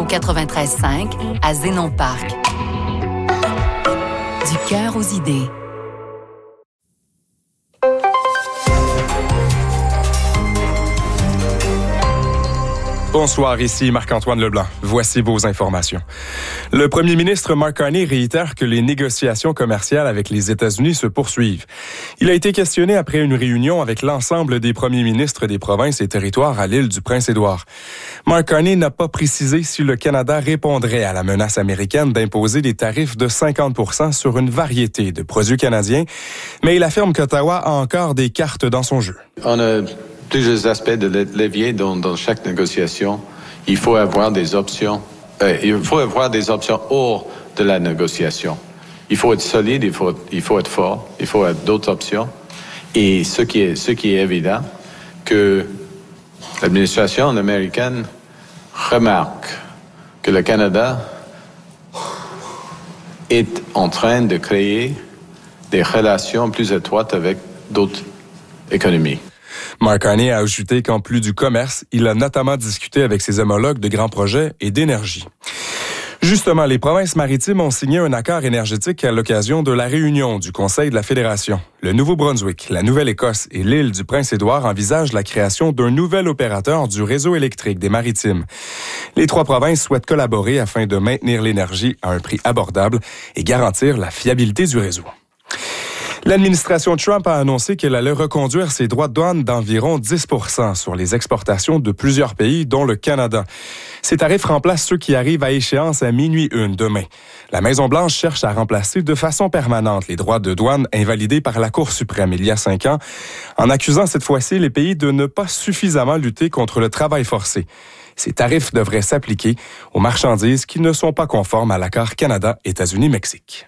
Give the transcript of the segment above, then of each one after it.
au 93.5 à Zénon Parc. Du cœur aux idées. Bonsoir, ici Marc-Antoine Leblanc. Voici vos informations. Le premier ministre Mark Carney réitère que les négociations commerciales avec les États-Unis se poursuivent. Il a été questionné après une réunion avec l'ensemble des premiers ministres des provinces et territoires à l'île du Prince-Édouard. Mark Carney n'a pas précisé si le Canada répondrait à la menace américaine d'imposer des tarifs de 50% sur une variété de produits canadiens, mais il affirme qu'Ottawa a encore des cartes dans son jeu. On a plusieurs aspects de levier dans chaque négociation. Il faut avoir des options. Il faut avoir des options hors de la négociation. Il faut être solide, il faut être fort, il faut avoir d'autres options. Et ce qui est évident, que l'administration américaine remarque que le Canada est en train de créer des relations plus étroites avec d'autres économies. Mark Carney a ajouté qu'en plus du commerce, il a notamment discuté avec ses homologues de grands projets et d'énergie. Justement, les provinces maritimes ont signé un accord énergétique à l'occasion de la réunion du Conseil de la Fédération. Le Nouveau-Brunswick, la Nouvelle-Écosse et l'île du Prince-Édouard envisagent la création d'un nouvel opérateur du réseau électrique des maritimes. Les trois provinces souhaitent collaborer afin de maintenir l'énergie à un prix abordable et garantir la fiabilité du réseau. L'administration Trump a annoncé qu'elle allait reconduire ses droits de douane d'environ 10% sur les exportations de plusieurs pays, dont le Canada. Ces tarifs remplacent ceux qui arrivent à échéance à 12:01 demain. La Maison-Blanche cherche à remplacer de façon permanente les droits de douane invalidés par la Cour suprême il y a 5 ans, en accusant cette fois-ci les pays de ne pas suffisamment lutter contre le travail forcé. Ces tarifs devraient s'appliquer aux marchandises qui ne sont pas conformes à l'accord Canada-États-Unis-Mexique.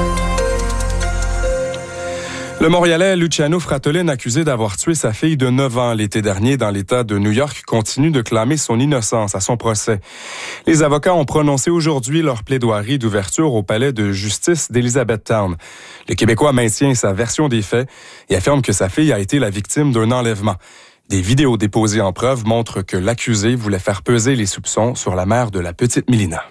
Le Montréalais Luciano Fratellin, accusé d'avoir tué sa fille de 9 ans l'été dernier dans l'État de New York, continue de clamer son innocence à son procès. Les avocats ont prononcé aujourd'hui leur plaidoirie d'ouverture au palais de justice d'Elizabethtown. Le Québécois maintient sa version des faits et affirme que sa fille a été la victime d'un enlèvement. Des vidéos déposées en preuve montrent que l'accusé voulait faire peser les soupçons sur la mère de la petite Mélina.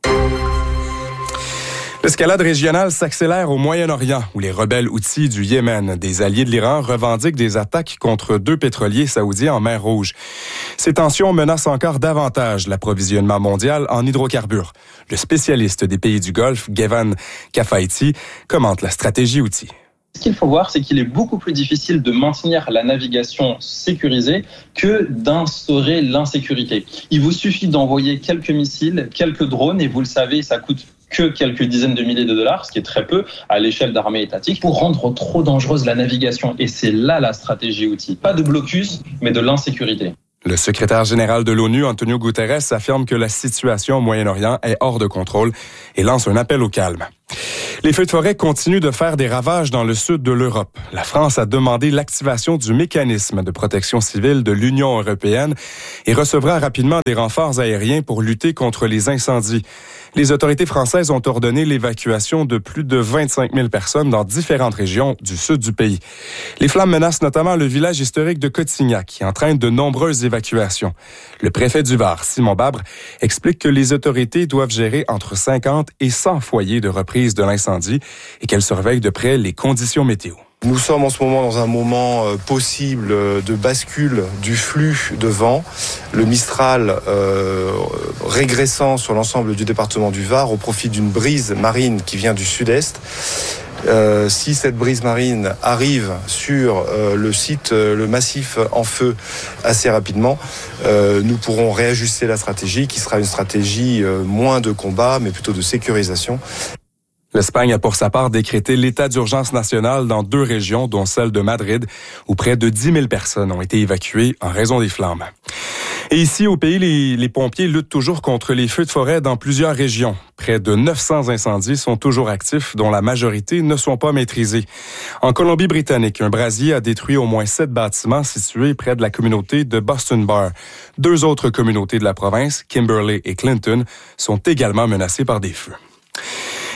L'escalade régionale s'accélère au Moyen-Orient, où les rebelles houthis du Yémen, des alliés de l'Iran, revendiquent des attaques contre 2 pétroliers saoudiens en mer Rouge. Ces tensions menacent encore davantage l'approvisionnement mondial en hydrocarbures. Le spécialiste des pays du Golfe, Gevan Kafaiti, commente la stratégie houthi. Ce qu'il faut voir, c'est qu'il est beaucoup plus difficile de maintenir la navigation sécurisée que d'instaurer l'insécurité. Il vous suffit d'envoyer quelques missiles, quelques drones, et vous le savez, ça coûte que quelques dizaines de milliers de dollars, ce qui est très peu à l'échelle d'armées étatiques, pour rendre trop dangereuse la navigation. Et c'est là la stratégie houthi. Pas de blocus, mais de l'insécurité. Le secrétaire général de l'ONU, Antonio Guterres, affirme que la situation au Moyen-Orient est hors de contrôle et lance un appel au calme. Les feux de forêt continuent de faire des ravages dans le sud de l'Europe. La France a demandé l'activation du mécanisme de protection civile de l'Union européenne et recevra rapidement des renforts aériens pour lutter contre les incendies. Les autorités françaises ont ordonné l'évacuation de plus de 25 000 personnes dans différentes régions du sud du pays. Les flammes menacent notamment le village historique de Cotignac, qui entraîne de nombreuses évacuations. Le préfet du Var, Simon Babre, explique que les autorités doivent gérer entre 50 et 100 foyers de reprise de l'incendie et qu'elles surveillent de près les conditions météo. Nous sommes en ce moment dans un moment possible de bascule du flux de vent. Le Mistral régressant sur l'ensemble du département du Var au profit d'une brise marine qui vient du sud-est. Si cette brise marine arrive sur le site, le massif en feu assez rapidement, nous pourrons réajuster la stratégie qui sera une stratégie moins de combat mais plutôt de sécurisation. L'Espagne a pour sa part décrété l'état d'urgence nationale dans 2 régions, dont celle de Madrid, où près de 10 000 personnes ont été évacuées en raison des flammes. Et ici, au pays, les pompiers luttent toujours contre les feux de forêt dans plusieurs régions. Près de 900 incendies sont toujours actifs, dont la majorité ne sont pas maîtrisés. En Colombie-Britannique, un brasier a détruit au moins 7 bâtiments situés près de la communauté de Boston Bar. 2 autres communautés de la province, Kimberley et Clinton, sont également menacées par des feux.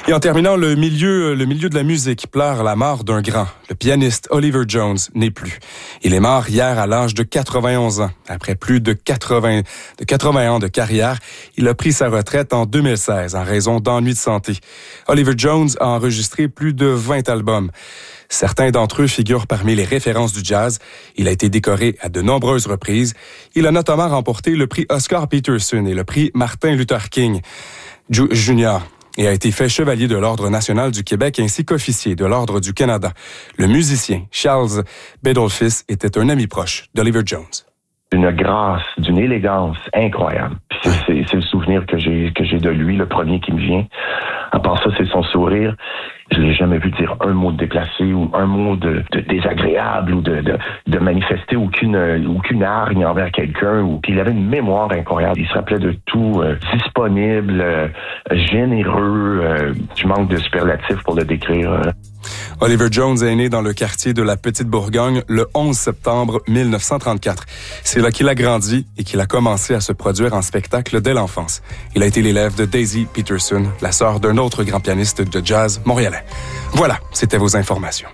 Et en terminant, le milieu de la musique pleure la mort d'un grand. Le pianiste Oliver Jones n'est plus. Il est mort hier à l'âge de 91 ans. Après plus de 80 ans de carrière, il a pris sa retraite en 2016 en raison d'ennuis de santé. Oliver Jones a enregistré plus de 20 albums. Certains d'entre eux figurent parmi les références du jazz. Il a été décoré à de nombreuses reprises. Il a notamment remporté le prix Oscar Peterson et le prix Martin Luther King Jr. et a été fait chevalier de l'Ordre national du Québec ainsi qu'officier de l'Ordre du Canada. Le musicien Charles Bedolphis était un ami proche d'Oliver Jones. D'une grâce, d'une élégance incroyable. C'est le souvenir que j'ai de lui, le premier qui me vient. À part ça, c'est son sourire. Je l'ai jamais vu dire un mot de déplacé ou un mot de désagréable ou de manifester aucune hargne envers quelqu'un. Puis il avait une mémoire incroyable. Il se rappelait de tout, disponible, généreux. Je manque de superlatifs pour le décrire. Oliver Jones est né dans le quartier de la Petite-Bourgogne le 11 septembre 1934. C'est là qu'il a grandi et qu'il a commencé à se produire en spectacle dès l'enfance. Il a été l'élève de Daisy Peterson, la sœur d'un autre grand pianiste de jazz montréalais. Voilà, c'était vos informations.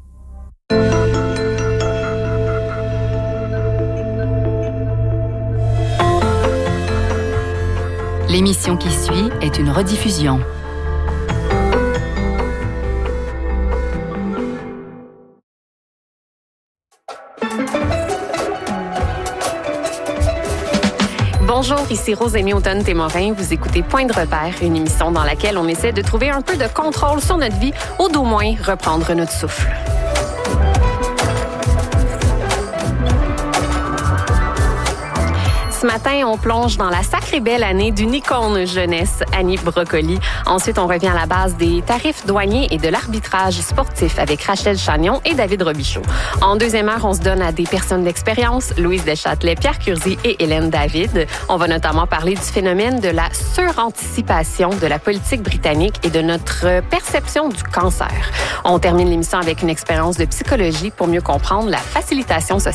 L'émission qui suit est une rediffusion. Bonjour, ici Rosémie Automne-Témorin. Vous écoutez Point de repère, une émission dans laquelle on essaie de trouver un peu de contrôle sur notre vie ou d'au moins reprendre notre souffle. Ce matin, on plonge dans la sacrée belle année d'une icône jeunesse, Annie Brocoli. Ensuite, on revient à la base des tarifs douaniers et de l'arbitrage sportif avec Rachel Chagnon et David Robichaud. En deuxième heure, on se donne à des personnes d'expérience, Louise Deschâtelet, Pierre Curzi et Hélène David. On va notamment parler du phénomène de la suranticipation de la politique britannique et de notre perception du cancer. On termine l'émission avec une expérience de psychologie pour mieux comprendre la facilitation sociale.